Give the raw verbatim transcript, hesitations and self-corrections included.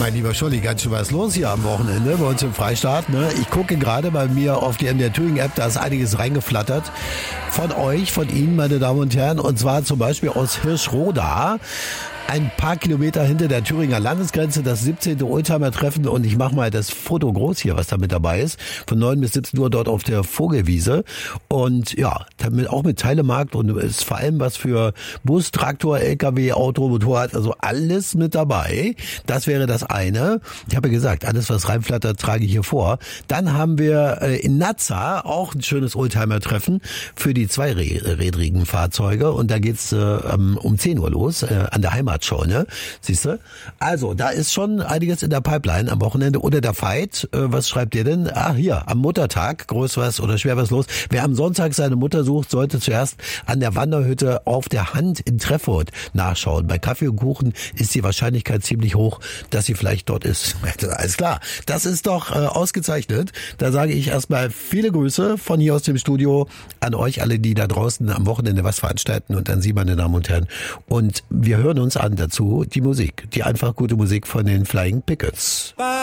mein lieber Scholli, ganz schön was los hier am Wochenende bei uns im Freistaat. Ne? Ich gucke gerade bei mir auf die M D R Thüringen-App, da ist einiges reingeflattert. Von euch, von Ihnen, meine Damen und Herren. Und zwar zum Beispiel aus Hirschroda. Ein paar Kilometer hinter der Thüringer Landesgrenze, das siebzehnte Oldtimer-Treffen. Und ich mache mal das Foto groß hier, was da mit dabei ist. Von neun bis siebzehn Uhr dort auf der Vogelwiese. Und ja, damit auch mit Teilemarkt und ist vor allem was für Bus, Traktor, L K W, Auto, Motorrad, also alles mit dabei. Das wäre das eine. Ich habe ja gesagt, alles, was reinflattert, trage ich hier vor. Dann haben wir äh, in Nazza auch ein schönes Oldtimer-Treffen für die zweirädrigen Fahrzeuge. Und da geht's äh, um zehn Uhr los, äh, an der Heimat. Schon, ne? Siehst du? Also, da ist schon einiges in der Pipeline am Wochenende. Oder der Fight, äh, was schreibt ihr denn? Ah, hier, am Muttertag, groß was oder schwer was los. Wer am Sonntag seine Mutter sucht, sollte zuerst an der Wanderhütte auf der Hand in Treffurt nachschauen. Bei Kaffee und Kuchen ist die Wahrscheinlichkeit ziemlich hoch, dass sie vielleicht dort ist. Alles klar. Das ist doch äh, ausgezeichnet. Da sage ich erstmal viele Grüße von hier aus dem Studio an euch alle, die da draußen am Wochenende was veranstalten und an Sie, meine Damen und Herren. Und wir hören uns an dazu die Musik, die einfach gute Musik von den Flying Pickets.